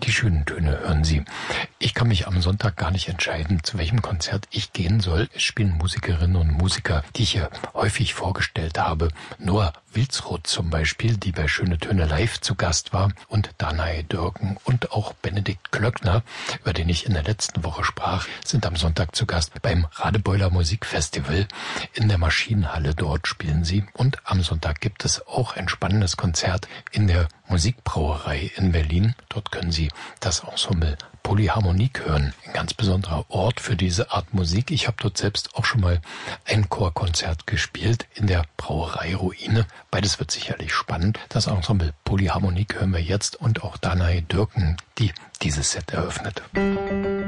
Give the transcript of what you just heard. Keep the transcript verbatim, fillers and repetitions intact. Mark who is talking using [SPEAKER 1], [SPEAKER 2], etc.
[SPEAKER 1] Die schönen Töne hören Sie. Ich kann mich am Sonntag gar nicht entscheiden, zu welchem Konzert ich gehen soll. Es spielen Musikerinnen und Musiker, die ich hier häufig vorgestellt habe. Noah Wilsroth zum Beispiel, die bei Schöne Töne live zu Gast war, und Danae Dürken und auch Benedikt Klöckner, über den ich in der letzten Woche sprach, sind am Sonntag zu Gast beim Radebeuler Musikfestival in der Maschinenhalle. Dort spielen sie. Und am Sonntag gibt es auch ein spannendes Konzert in der Musikbrauerei in Berlin. Dort können Sie das Ensemble Polyharmonik hören. Ein ganz besonderer Ort für diese Art Musik. Ich habe dort selbst auch schon mal ein Chorkonzert gespielt in der Brauerei Ruine. Beides wird sicherlich spannend. Das Ensemble Polyharmonik hören wir jetzt und auch Danae Dürken, die dieses Set eröffnet.